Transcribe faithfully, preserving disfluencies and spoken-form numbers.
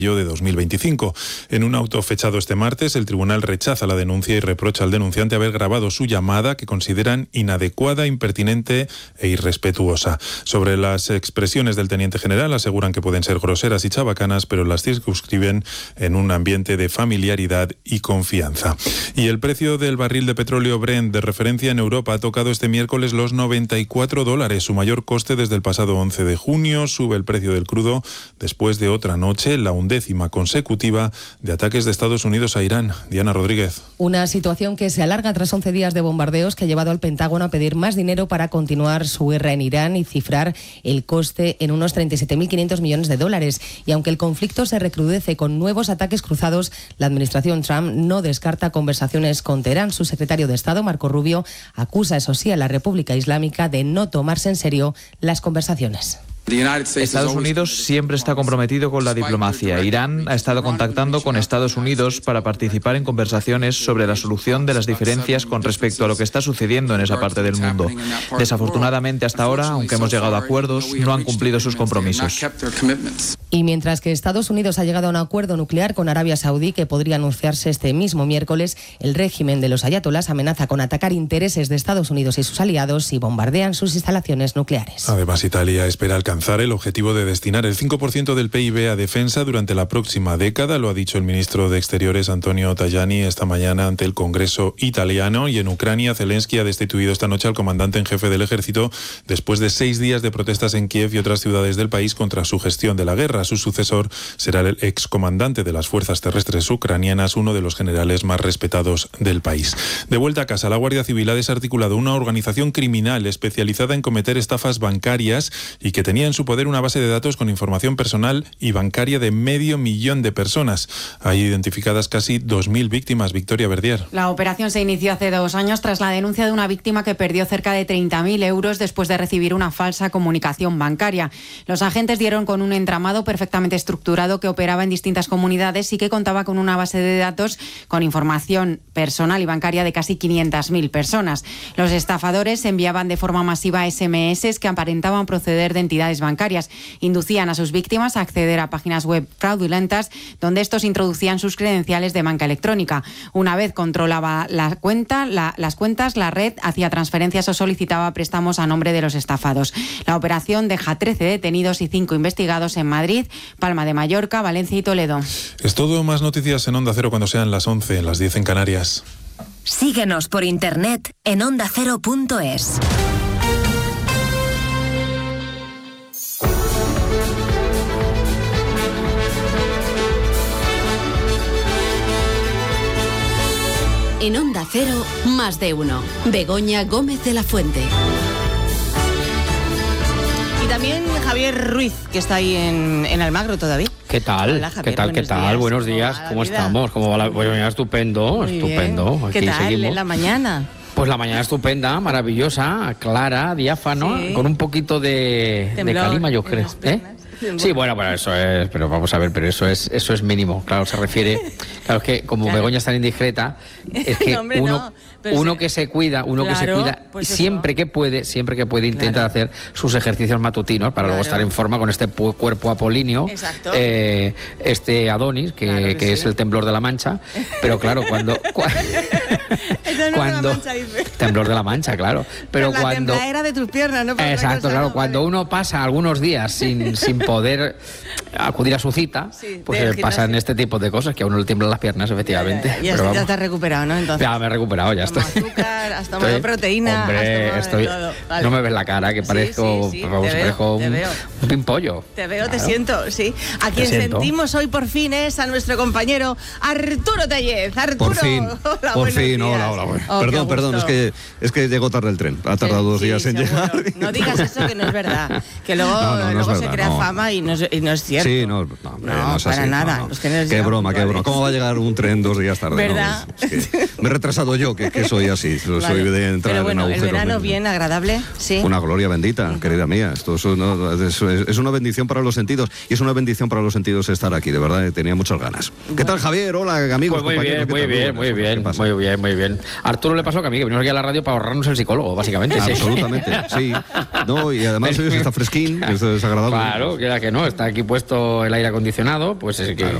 de dos mil veinticinco. En un auto fechado este martes, el tribunal rechaza la denuncia y reprocha al denunciante haber grabado su llamada, que consideran inadecuada, impertinente e irrespetuosa. Sobre las expresiones del teniente general, aseguran que pueden ser groseras y chabacanas, pero las circunscriben en un ambiente de familiaridad y confianza. Y el precio del barril de petróleo Brent de referencia en Europa ha tocado este miércoles los noventa y cuatro dólares, su mayor coste desde el pasado once de junio. Sube el precio del crudo después de otra noche, la décima consecutiva de ataques de Estados Unidos a Irán. Diana Rodríguez. Una situación que se alarga tras once días de bombardeos que ha llevado al Pentágono a pedir más dinero para continuar su guerra en Irán y cifrar el coste en unos treinta y siete mil quinientos millones de dólares. Y aunque el conflicto se recrudece con nuevos ataques cruzados, la administración Trump no descarta conversaciones con Teherán. Su secretario de Estado, Marco Rubio, acusa, eso sí, a la República Islámica de no tomarse en serio las conversaciones. Estados Unidos siempre está comprometido con la diplomacia. Irán ha estado contactando con Estados Unidos para participar en conversaciones sobre la solución de las diferencias con respecto a lo que está sucediendo en esa parte del mundo. Desafortunadamente, hasta ahora, aunque hemos llegado a acuerdos, no han cumplido sus compromisos. Y mientras que Estados Unidos ha llegado a un acuerdo nuclear con Arabia Saudí que podría anunciarse este mismo miércoles, el régimen de los ayatolás amenaza con atacar intereses de Estados Unidos y sus aliados si bombardean sus instalaciones nucleares. Además, Italia espera alcanzar el objetivo de destinar el cinco por ciento del P I B a defensa durante la próxima década. Lo ha dicho el ministro de Exteriores, Antonio Tajani, esta mañana ante el Congreso italiano. Y en Ucrania, Zelensky ha destituido esta noche al comandante en jefe del ejército después de seis días de protestas en Kiev y otras ciudades del país contra su gestión de la guerra. Su sucesor será el excomandante de las fuerzas terrestres ucranianas, uno de los generales más respetados del país. De vuelta a casa, la Guardia Civil ha desarticulado una organización criminal especializada en cometer estafas bancarias y que tenía en su poder una base de datos con información personal y bancaria de medio millón de personas. Hay identificadas casi dos mil víctimas. Victoria Verdier. La operación se inició hace dos años tras la denuncia de una víctima que perdió cerca de treinta mil euros después de recibir una falsa comunicación bancaria. Los agentes dieron con un entramado perfectamente estructurado que operaba en distintas comunidades y que contaba con una base de datos con información personal y bancaria de casi quinientas mil personas. Los estafadores enviaban de forma masiva ese eme ese que aparentaban proceder de entidades bancarias. Inducían a sus víctimas a acceder a páginas web fraudulentas donde estos introducían sus credenciales de banca electrónica. Una vez controlaba la cuenta, la, las cuentas, la red hacía transferencias o solicitaba préstamos a nombre de los estafados. La operación deja trece detenidos y cinco investigados en Madrid, Palma de Mallorca, Valencia y Toledo. Es todo. Más noticias en Onda Cero cuando sean las once, las diez en Canarias. Síguenos por internet en onda cero punto es. En Onda Cero, más de uno. Begoña Gómez de la Fuente. Y también Javier Ruiz, que está ahí en, en Almagro todavía. ¿Qué tal? Hola, Javier, ¿Qué tal? ¿Qué tal? días. Buenos días. ¿Cómo, ¿Cómo vida? estamos? ¿Cómo va la Bueno, estupendo, Muy estupendo. bien. Aquí ¿Qué tal seguimos. en la mañana? Pues la mañana estupenda, maravillosa, clara, diáfano, Sí. con un poquito de, de Temblor calima, yo en creo. las ¿Eh? piernas. Sí, bueno, pero eso es, pero vamos a ver, pero eso es, eso es mínimo. Claro, se refiere, claro, es que como Claro. Begoña es tan indiscreta, es que No, hombre, uno, no, pero uno sí. que se cuida, uno que se Claro, cuida, pues eso. siempre que puede, siempre que puede intenta Claro. hacer sus ejercicios matutinos para luego Claro. estar en forma con este pu- cuerpo apolíneo, Exacto. eh, este Adonis, que, Claro que que sí. es el temblor de la Mancha, pero claro, cuando... cua- El temblor de la cuando Mancha, dice. temblor de la Mancha, claro, pero la cuando tembladera de tus piernas, ¿no? Por otra exacto, cosa, claro, ¿no? cuando Vale. uno pasa algunos días sin, sin poder acudir a su cita, Sí, pues del eh, pasan gimnasio. este tipo de cosas que a uno le tiemblan las piernas, efectivamente. Ya, ya, ya, Pero ya vamos, te has recuperado, ¿no? Entonces, ya me he recuperado, ya has estoy. tomado azúcar, has tomado Estoy- proteína, Hombre, has tomado de estoy, todo. Vale. no me ves la cara, que Sí, parezco, sí, sí, vamos, te veo, parezco te un, veo. un pimpollo. Te veo, te Claro. siento, sí. A quien siento. sentimos hoy por fin es a nuestro compañero Arturo Tellez. Arturo, Por fin, hola, por buenos fin, días. hola, hola. bueno. Oh, qué perdón, perdón, es gusto. que, es que llegó tarde el tren. Ha tardado dos Sí, días en seguro. llegar. No digas eso, que no es verdad. Que luego, No, no, no luego es se verdad, crea no. fama y no es, y no es cierto. Sí, no, no, hombre, No, no es para así, nada. no, no. Los que nos Qué llevan broma, qué puntuales. broma. ¿Cómo va a llegar un tren dos días tarde? ¿Verdad? No, es que me he retrasado yo, que, que soy así. Soy Vale. de entrar Pero bueno, en el agujeros. verano negros. bien agradable, sí. Una gloria bendita, querida mía. Esto es una, es, es una bendición para los sentidos. Y es una bendición para los sentidos estar aquí, de verdad, tenía muchas ganas. ¿Qué tal, Javier? Hola, amigos, Pues muy bien, compañeros, ¿qué muy tal? bien, muy buenas, ¿qué bien, pasa? muy bien, muy bien. A Arturo le pasó que a mí, que venimos aquí a la radio para ahorrarnos el psicólogo, básicamente. sí. Absolutamente, sí. No, y además hoy está fresquín, esto es agradable. Claro, que verdad que no, está aquí puesto el aire acondicionado, pues es que, claro.